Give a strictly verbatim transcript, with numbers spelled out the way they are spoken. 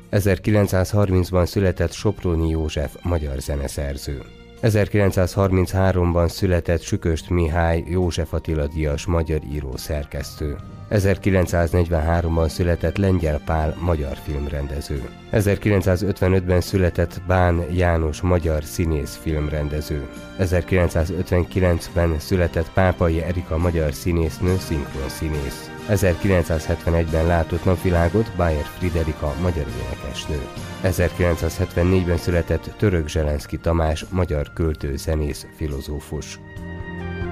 ezerkilencszázharmincban született Soproni József, magyar zeneszerző. ezerkilencszázharmincháromban született Süköst Mihály, József Attila díjas, magyar író-szerkesztő. ezerkilencszáznegyvenháromban született Lengyel Pál, magyar filmrendező. ezerkilencszázötvenötben született Bán János, magyar színész, filmrendező. ezerkilencszázötvenkilencben született Pápai Erika, magyar színésznő, szinkronszínész. ezerkilencszázhetvenegyben látott napvilágot Bayer Friderika, magyar énekesnő. ezerkilencszázhetvennégyben született Török Zselenszky Tamás, magyar költő, zenész, filozófus.